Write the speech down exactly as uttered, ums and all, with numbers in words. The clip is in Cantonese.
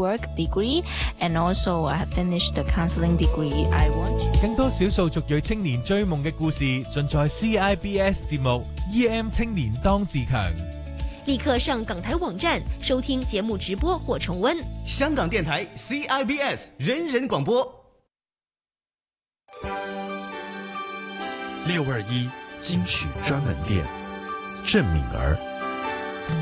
work degree, and also I have finished the counseling degree. I want 更多少數族裔青年追夢嘅故事，盡在 C I B S 節目 E M 青年當自強。 立刻上港台網站收聽節目直播或重溫。 香港電台 C I B S 人人廣播。 六二一金曲專門店，鄭敏兒。